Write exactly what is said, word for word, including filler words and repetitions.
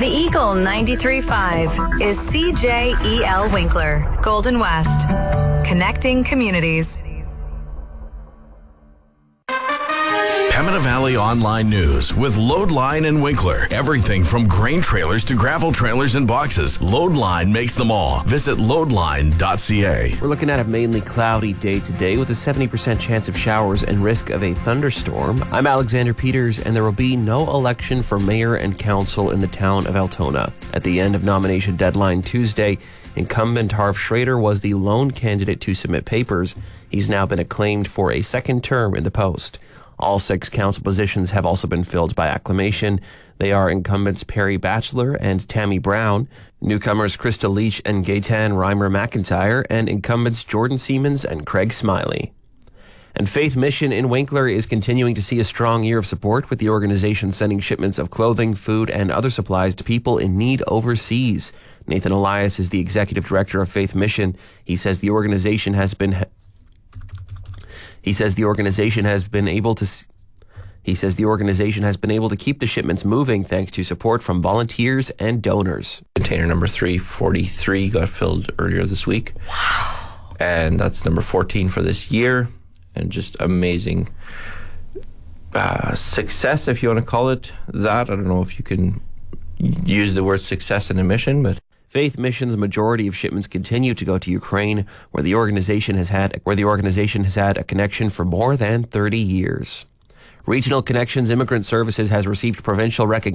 The Eagle ninety-three point five is C J E L Winkler, Golden West. Connecting communities. Pembina Valley Online News with Loadline and Winkler. Everything from grain trailers to gravel trailers and boxes. Loadline makes them all. Visit loadline dot c a. We're looking at a mainly cloudy day today with a seventy percent chance of showers and risk of a thunderstorm. I'm Alexander Peters, and there will be no election for mayor and council in the town of Altona. At the end of nomination deadline Tuesday, incumbent Harv Schrader was the lone candidate to submit papers. He's now been acclaimed for a second term in the post. All six council positions have also been filled by acclamation. They are incumbents Perry Batchelor and Tammy Brown, newcomers Krista Leach and Gaetan Reimer McIntyre, and incumbents Jordan Siemens and Craig Smiley. And Faith Mission in Winkler is continuing to see a strong year of support, with the organization sending shipments of clothing, food, and other supplies to people in need overseas. Nathan Elias is the executive director of Faith Mission. He says the organization has been... He says the organization has been able to He says the organization has been able to keep the shipments moving thanks to support from volunteers and donors. Container number three forty-three got filled earlier this week. Wow. And that's number fourteen for this year. And just amazing uh, success, if you want to call it that. I don't know if you can use the word success in a mission, but Faith Mission's majority of shipments continue to go to Ukraine, where the organization has had where the organization has had a connection for more than thirty years. Regional Connections Immigrant Services has received provincial recognition